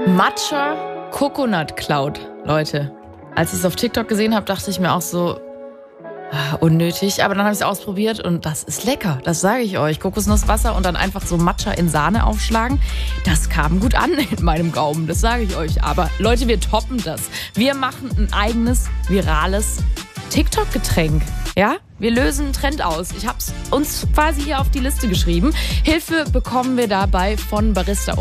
Matcha Coconut Cloud, Leute. Als ich es auf TikTok gesehen habe, dachte ich mir auch so, unnötig. Aber dann habe ich es ausprobiert und das ist lecker, das sage ich euch. Kokosnusswasser und dann einfach so Matcha in Sahne aufschlagen. Das kam gut an in meinem Gaumen, das sage ich euch. Aber Leute, wir toppen das. Wir machen ein eigenes, virales TikTok-Getränk. Ja, wir lösen einen Trend aus. Ich habe es uns quasi hier auf die Liste geschrieben. Hilfe bekommen wir dabei von Barista